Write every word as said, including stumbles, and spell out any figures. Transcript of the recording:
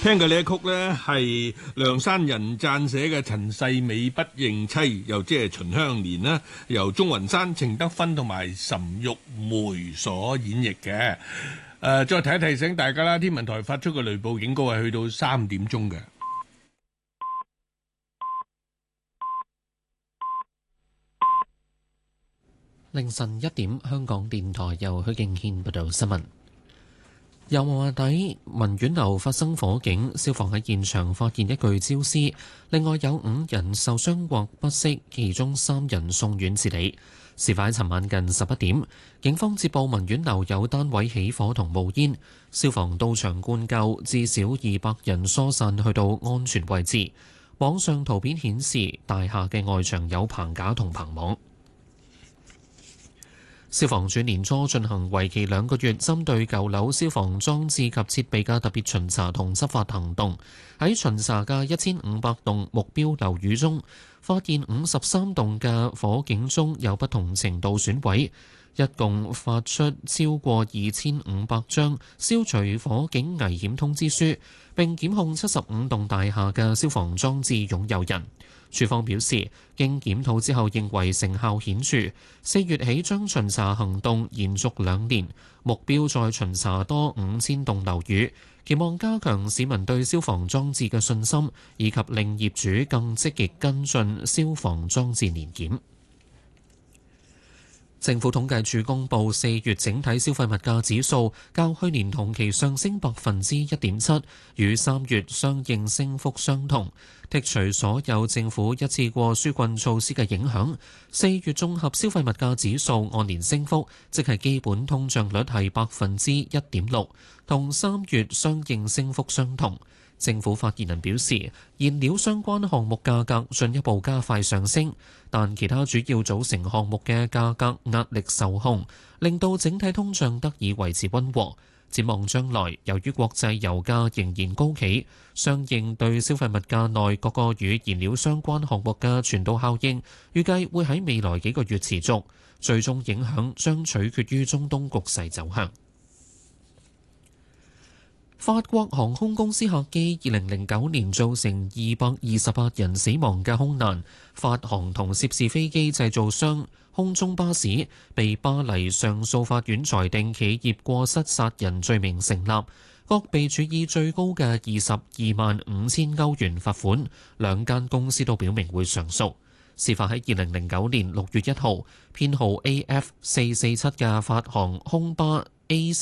聽嘅呢一曲呢，係梁山人撰寫嘅《陳世美不認妻》，又即係秦香蓮啦，由鍾雲山、程德芬同埋岑玉梅所演繹嘅。誒、呃，再提一提醒大家啦，天文台發出嘅雷暴警告係去到三點鐘嘅。 凌晨一點，香港電台由許敬軒報道新聞。油麻地文苑樓發生火警，消防喺現場發現一具焦屍，另外有五人受傷或不適，其中三人送院治理。事發喺尋晚近十一點，警方接報文苑樓有單位起火同冒煙，消防到場灌救，至少二百人疏散去到安全位置。網上圖片顯示大廈嘅外牆有棚架同棚網。消防處年初進行為期兩個月針對舊樓消防裝置及設備嘅特別巡查同執法行動，喺巡查嘅一千五百棟目標樓宇中，發現五十三棟嘅火警鐘有不同程度損毀，一共發出超過二千五百張消除火警危險通知書，並檢控七十五棟大廈嘅消防裝置擁有人。署方表示，經檢討之後認為成效顯著，四月起將巡查行動延續兩年，目標再巡查多五千棟樓宇，期望加強市民對消防裝置嘅信心，以及令業主更積極跟進消防裝置年檢。政府統計處公布四月整體消費物價指數較去年同期上升百分之一點七，與三月相應升幅相同。剔除所有政府一次過紓困措施嘅影響，四月綜合消費物價指數按年升幅，即係基本通脹率係百分之一點六，同三月相應升幅相同。政府發言人表示，燃料相關項目價格進一步加快上升，但其他主要組成項目嘅價格壓力受控，令到整體通脹得以維持溫和。展望將來，由於國際油價仍然高企，相應對消費物價內各個與燃料相關項目嘅傳導效應，預計會喺未來幾個月持續，最終影響將取決於中東局勢走向。法國航空公司客機二零零九年造成二百二十八人死亡嘅空難，法航同涉事飛機製造商空中巴士被巴黎上訴法院裁定企業過失殺人罪名成立，各被處以最高嘅二十二萬五千歐元罰款。兩間公司都表明會上訴。事發喺二零零九年六月一號，編號 A F 四四七嘅法航空巴 A